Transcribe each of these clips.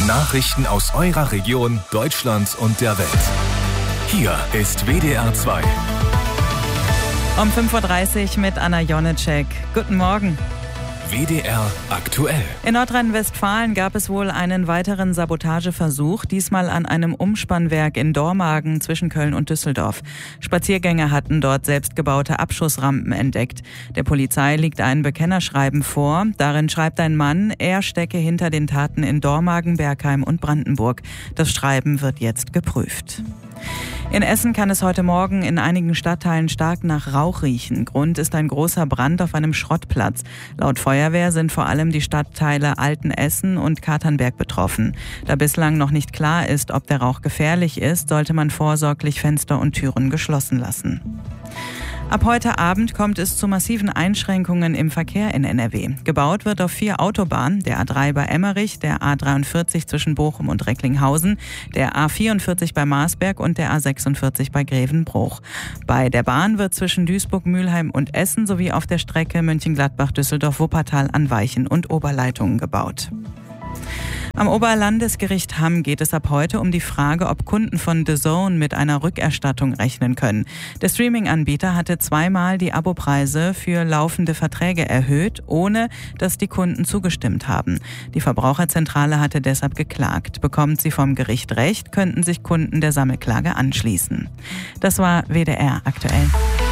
Nachrichten aus eurer Region, Deutschland und der Welt. Hier ist WDR 2. Um 5.30 Uhr mit Anna Jonitschek. Guten Morgen. WDR aktuell. In Nordrhein-Westfalen gab es wohl einen weiteren Sabotageversuch, diesmal an einem Umspannwerk in Dormagen zwischen Köln und Düsseldorf. Spaziergänger hatten dort selbstgebaute Abschussrampen entdeckt. Der Polizei liegt ein Bekennerschreiben vor. Darin schreibt ein Mann, er stecke hinter den Taten in Dormagen, Bergheim und Brandenburg. Das Schreiben wird jetzt geprüft. In Essen kann es heute Morgen in einigen Stadtteilen stark nach Rauch riechen. Grund ist ein großer Brand auf einem Schrottplatz. Laut Feuerwehr sind vor allem die Stadtteile Altenessen und Katernberg betroffen. Da bislang noch nicht klar ist, ob der Rauch gefährlich ist, sollte man vorsorglich Fenster und Türen geschlossen lassen. Ab heute Abend kommt es zu massiven Einschränkungen im Verkehr in NRW. Gebaut wird auf 4 Autobahnen, der A3 bei Emmerich, der A43 zwischen Bochum und Recklinghausen, der A44 bei Marsberg und der A46 bei Grevenbruch. Bei der Bahn wird zwischen Duisburg, Mülheim und Essen sowie auf der Strecke Mönchengladbach, Düsseldorf, Wuppertal an Weichen und Oberleitungen gebaut. Am Oberlandesgericht Hamm geht es ab heute um die Frage, ob Kunden von DAZN mit einer Rückerstattung rechnen können. Der Streaming-Anbieter hatte 2-mal die Abopreise für laufende Verträge erhöht, ohne dass die Kunden zugestimmt haben. Die Verbraucherzentrale hatte deshalb geklagt. Bekommt sie vom Gericht Recht, könnten sich Kunden der Sammelklage anschließen. Das war WDR aktuell.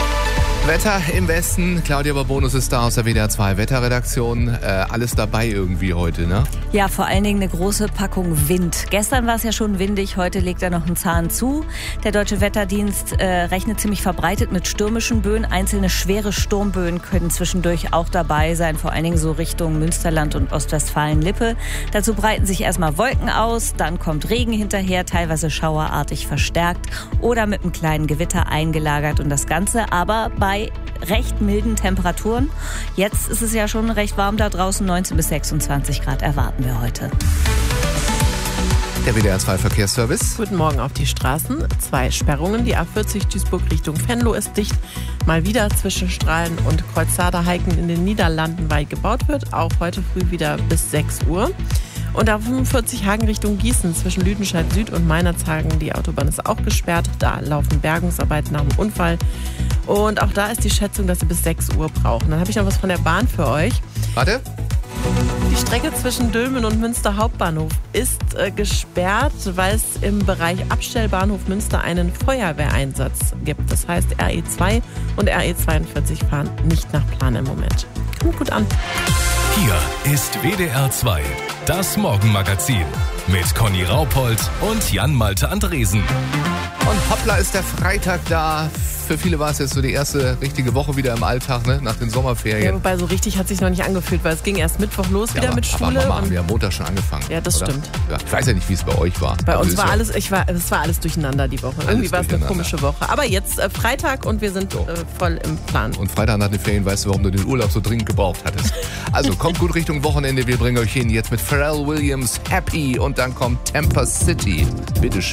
Wetter im Westen. Claudia Babonus ist da aus der WDR 2 Wetterredaktion. Alles dabei irgendwie heute, ne? Ja, vor allen Dingen eine große Packung Wind. Gestern war es ja schon windig, heute legt er noch einen Zahn zu. Der Deutsche Wetterdienst rechnet ziemlich verbreitet mit stürmischen Böen. Einzelne schwere Sturmböen können zwischendurch auch dabei sein, vor allen Dingen so Richtung Münsterland und Ostwestfalen-Lippe. Dazu breiten sich erstmal Wolken aus, dann kommt Regen hinterher, teilweise schauerartig verstärkt oder mit einem kleinen Gewitter eingelagert. Und das Ganze aber bei recht milden Temperaturen. Jetzt ist es ja schon recht warm da draußen, 19 bis 26 Grad erwarten wir heute. Der WDR 2 Verkehrsservice. Guten Morgen auf die Straßen. 2 Sperrungen. Die A40 Duisburg Richtung Venlo ist dicht. Mal wieder zwischen Strahlen und Kreuzzader-Heiken in den Niederlanden, weil gebaut wird. Auch heute früh wieder bis 6 Uhr. Und A45 Hagen Richtung Gießen zwischen Lüdenscheid Süd und Meinerzhagen. Die Autobahn ist auch gesperrt. Da laufen Bergungsarbeiten nach dem Unfall. Und auch da ist die Schätzung, dass Sie bis 6 Uhr brauchen. Dann habe ich noch was von der Bahn für euch. Warte. Die Strecke zwischen Dülmen und Münster Hauptbahnhof ist gesperrt, weil es im Bereich Abstellbahnhof Münster einen Feuerwehreinsatz gibt. Das heißt, RE2 und RE42 fahren nicht nach Plan im Moment. Kommt gut an. Hier ist WDR 2, das Morgenmagazin mit Conny Raupold und Jan-Malte Andresen. Und hoppla ist der Freitag da. Für viele war es jetzt so die erste richtige Woche wieder im Alltag, ne? Nach den Sommerferien. Ja, wobei so richtig hat es sich noch nicht angefühlt, weil es ging erst Mittwoch los wieder mit Schule. Aber Mama haben wir am Montag schon angefangen. Ja, das oder? Stimmt. Ja, ich weiß ja nicht, wie es bei euch war. Bei uns war alles, es war alles durcheinander die Woche. Irgendwie war es eine komische Woche. Aber jetzt Freitag und wir sind voll im Plan. Und Freitag nach den Ferien weißt du, warum du den Urlaub so dringend gebraucht hattest. Also kommt gut Richtung Wochenende. Wir bringen euch hin jetzt mit Pharrell Williams, Happy. Und dann kommt Tampa City. Bitte schön.